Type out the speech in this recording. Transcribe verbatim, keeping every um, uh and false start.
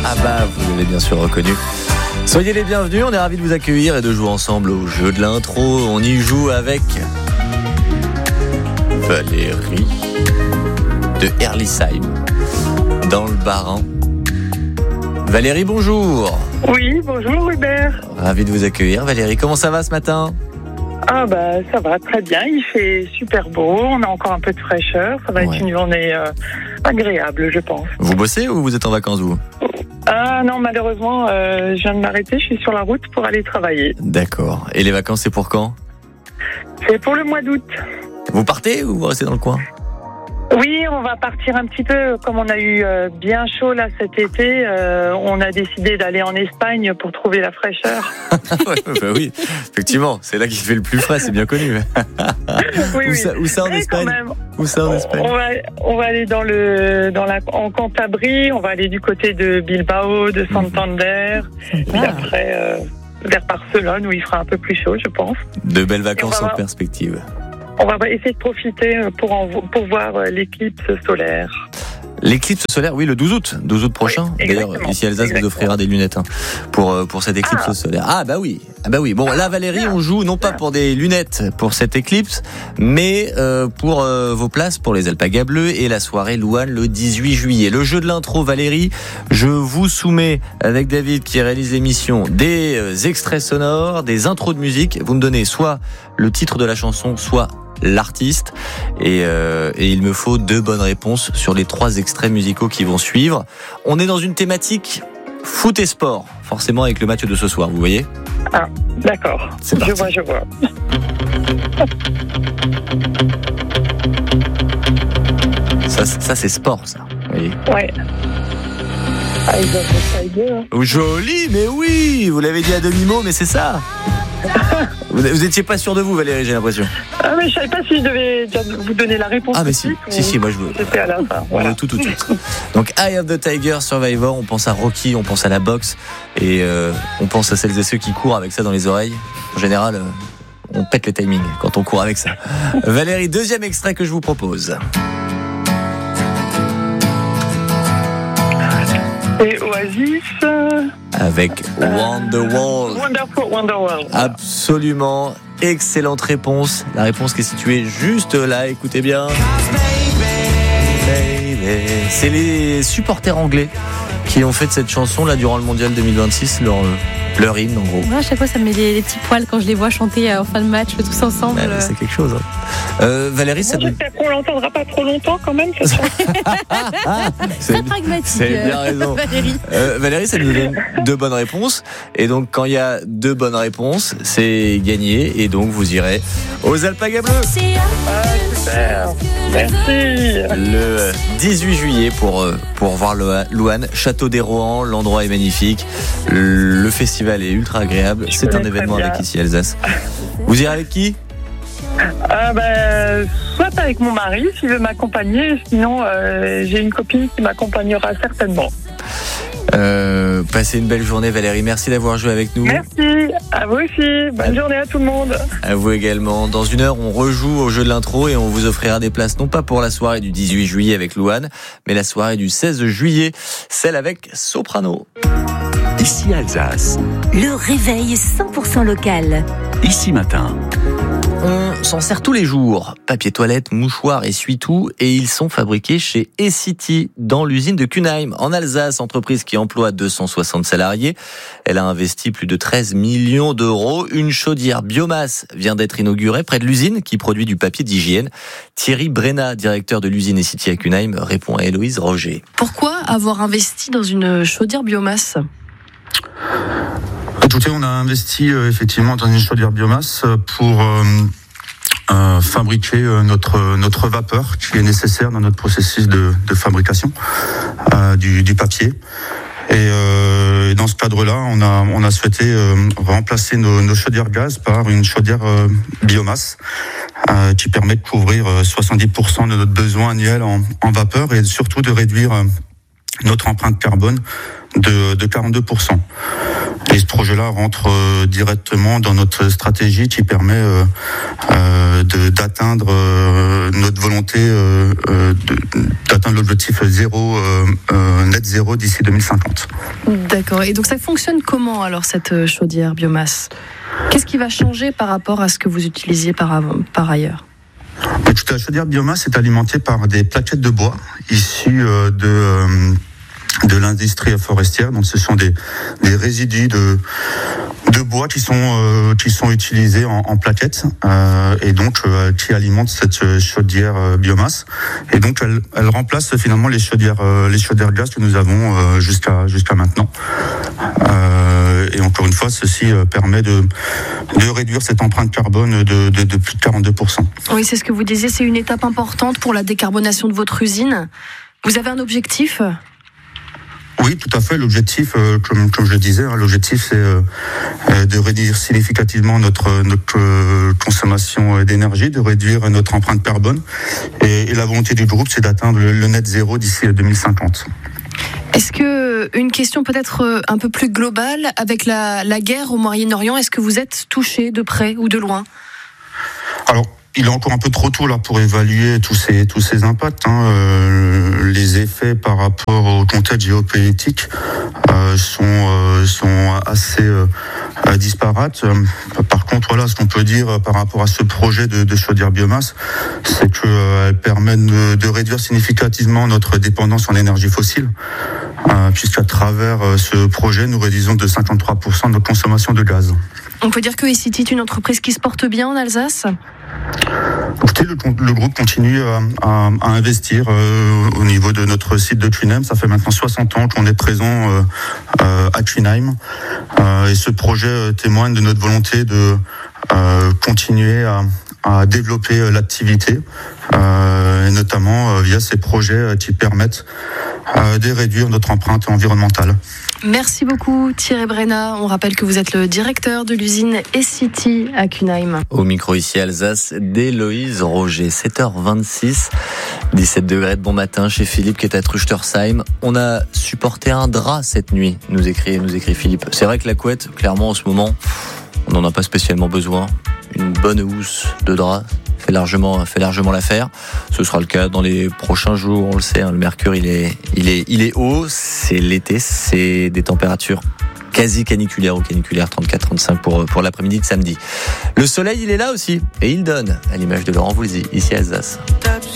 Ah bah, vous l'avez bien sûr reconnu. Soyez les bienvenus, on est ravis de vous accueillir et de jouer ensemble au jeu de l'intro. On y joue avec Valérie de Herlisheim, dans le Bas-Rhin. Valérie, bonjour. Oui, bonjour Hubert. Ravi de vous accueillir. Valérie, comment ça va ce matin ? Ah bah ça va très bien, il fait super beau, on a encore un peu de fraîcheur, ça va Ouais. être une journée euh, agréable je pense. Vous bossez ou vous êtes en vacances vous ? Ah non malheureusement euh, je viens de m'arrêter, je suis sur la route pour aller travailler. D'accord. Et les vacances c'est pour quand ? C'est pour le mois d'août. Vous partez ou vous restez dans le coin ? Oui, on va partir un petit peu, comme on a eu euh, bien chaud là cet été, euh, on a décidé d'aller en Espagne pour trouver la fraîcheur. Ouais, bah oui, effectivement, c'est là qu'il fait le plus frais, c'est bien connu. Oui, Où oui. ça, où ça en Mais quand Espagne ? même, Où ça en Espagne ? on va, on va aller dans le, dans la, en Cantabrie, on va aller du côté de Bilbao, de Santander, puis après euh, vers Barcelone où il fera un peu plus chaud, je pense. De belles vacances va- en perspective. On va essayer de profiter pour, en, pour voir l'éclipse solaire. L'éclipse solaire, oui, le douze août, douze août prochain. Oui, D'ailleurs, exactement. ici Alsace Exactement. vous offrira des lunettes hein, pour euh, pour cette éclipse Ah. solaire. Ah bah oui, ah bah oui. Bon, là Valérie, on joue non pas pour des lunettes pour cette éclipse, mais euh, pour euh, vos places pour les Alpagas Bleus et la soirée Louane le dix-huit juillet. Le jeu de l'intro, Valérie, je vous soumets avec David qui réalise l'émission des euh, extraits sonores, des intros de musique. Vous me donnez soit le titre de la chanson, soit l'artiste et, euh, et il me faut deux bonnes réponses sur les trois extraits musicaux qui vont suivre. On est dans une thématique foot et sport, forcément avec le match de ce soir, vous voyez ? Ah, d'accord. C'est Je parti. vois, je vois. Ça, ça c'est sport, ça. Vous voyez ? Ouais. Ah, ils ont fait ça bien. Oh, joli, mais oui, vous l'avez dit à demi-mot, mais c'est ça. Vous, vous étiez pas sûr de vous, Valérie, j'ai l'impression. Ah, mais je savais pas si je devais déjà vous donner la réponse. Ah, mais tout si, de suite si, ou si, moi je veux. C'était à la fin. On Voilà. veut tout tout de suite. Donc Eye of the Tiger, Survivor, on pense à Rocky, on pense à la boxe et euh, on pense à celles et ceux qui courent avec ça dans les oreilles. En général, euh, on pète les timings quand on court avec ça. Valérie, deuxième extrait que je vous propose. Et Oasis. euh, Avec Wonderwall. Wonderful Wonderworld. Absolument, excellente réponse. La réponse qui est située juste là, écoutez bien. Baby. C'est les supporters anglais qui ont fait de cette chanson là durant le mondial deux mille vingt-six leur, leur hymne en gros. Moi, à chaque fois, ça me met des, des petits poils quand je les vois chanter en fin de match tous ensemble. Ouais, c'est quelque chose. Hein. Euh, Valérie, ça Bon, nous... j'espère qu'on l'entendra pas trop longtemps quand même. cette chanson. c'est... Très pragmatique. c'est bien raison. Valérie. Euh, Valérie, ça nous donne deux bonnes réponses. Et donc, quand il y a deux bonnes réponses, c'est gagné. Et donc, vous irez aux Alpagas Bleus. Super. Merci. Le dix-huit juillet pour, euh, pour voir le Louane, Château des Rohan, l'endroit est magnifique, le festival est ultra agréable, Je c'est un connais très événement bien. avec ici Alsace. Vous irez avec qui ? Ah ben, soit avec mon mari s'il veut m'accompagner, sinon euh, j'ai une copine qui m'accompagnera certainement. euh, Passez une belle journée Valérie, merci d'avoir joué avec nous. Merci, à vous aussi, bonne journée à tout le monde. À vous également. Dans une heure, on rejoue au jeu de l'intro et on vous offrira des places non pas pour la soirée du dix-huit juillet avec Louane, mais la soirée du seize juillet, celle avec Soprano. Ici Alsace, Le réveil cent pour cent local. ici matin. On s'en sert tous les jours. Papier toilette, mouchoir, essuie-tout. Et ils sont fabriqués chez E-City, dans l'usine de Kunheim, en Alsace, entreprise qui emploie deux cent soixante salariés. Elle a investi plus de treize millions d'euros. Une chaudière biomasse vient d'être inaugurée près de l'usine qui produit du papier d'hygiène. Thierry Brenna, directeur de l'usine E-City à Kunheim, répond à Héloïse Roger. Pourquoi avoir investi dans une chaudière biomasse ? Écoutez, on a investi euh, effectivement dans une chaudière biomasse pour euh, euh, fabriquer euh, notre notre vapeur qui est nécessaire dans notre processus de, de fabrication euh, du, du papier. Et, euh, et dans ce cadre-là, on a on a souhaité euh, remplacer nos, nos chaudières gaz par une chaudière euh, biomasse euh, qui permet de couvrir euh, soixante-dix pour cent de notre besoin annuel en, en vapeur et surtout de réduire euh, notre empreinte carbone de, de quarante-deux pour cent. Et ce projet-là rentre euh, directement dans notre stratégie qui permet euh, euh, de, d'atteindre euh, notre volonté euh, de, d'atteindre l'objectif zéro, euh, euh, net zéro d'ici deux mille cinquante. D'accord. Et donc ça fonctionne comment alors cette chaudière biomasse ? Qu'est-ce qui va changer par rapport à ce que vous utilisiez par, par ailleurs ? La chaudière biomasse est alimentée par des plaquettes de bois issues euh, de... Euh, de l'industrie forestière. Donc ce sont des, des résidus de, de bois qui sont, euh, qui sont utilisés en, en plaquettes euh, et donc euh, qui alimentent cette chaudière euh, biomasse. Et donc elle, elle remplace finalement les chaudières, euh, les chaudières gaz que nous avons euh, jusqu'à, jusqu'à maintenant. Euh, et encore une fois, ceci euh, permet de, de réduire cette empreinte carbone de, de, de plus de quarante-deux pour cent. Oui, c'est ce que vous disiez, c'est une étape importante pour la décarbonation de votre usine. Vous avez un objectif ? Oui, tout à fait. L'objectif, euh, comme, comme je le disais, hein, l'objectif c'est euh, de réduire significativement notre, notre euh, consommation d'énergie, de réduire notre empreinte carbone. Et, et la volonté du groupe, c'est d'atteindre le, le net zéro d'ici deux mille cinquante. Est-ce que, une question peut-être un peu plus globale, avec la, la guerre au Moyen-Orient, est-ce que vous êtes touché de près ou de loin ? Alors, il est encore un peu trop tôt là pour évaluer tous ces tous ces impacts. Hein. Euh, les effets par rapport au contexte géopolitique euh, sont euh, sont assez euh, disparates. Par contre, voilà, ce qu'on peut dire par rapport à ce projet de, de chaudière biomasse, c'est que euh, elle permet de, de réduire significativement notre dépendance en énergie fossile, euh, puisqu'à travers ce projet, nous réduisons de cinquante-trois pour cent de notre consommation de gaz. On peut dire que E-City est une entreprise qui se porte bien en Alsace ? Écoutez, le, le groupe continue à, à, à investir euh, au niveau de notre site de Kuenheim. Ça fait maintenant soixante ans qu'on est présent euh, euh, à Kuenheim. Euh, et ce projet euh, témoigne de notre volonté de euh, continuer à, à développer l'activité, euh, et notamment euh, via ces projets qui permettent euh, de réduire notre empreinte environnementale. Merci beaucoup Thierry Brenna. On rappelle que vous êtes le directeur de l'usine E-City à Kuenheim. Au micro ici Alsace, d'Héloïse Roger. sept heures vingt-six, dix-sept degrés de bon matin chez Philippe qui est à Truchtersheim. On a supporté un drap cette nuit, nous écrit, nous écrit Philippe. C'est vrai que la couette, clairement en ce moment, on n'en a pas spécialement besoin. Une bonne housse de drap fait largement, fait largement l'affaire. Ce sera le cas dans les prochains jours, on le sait, hein, le mercure il est, il est, il est haut, c'est l'été, c'est des températures quasi caniculaires ou caniculaires, trente-quatre trente-cinq pour, pour l'après-midi de samedi. Le soleil il est là aussi, et il donne, à l'image de Laurent Voulzy, ici à Alsace.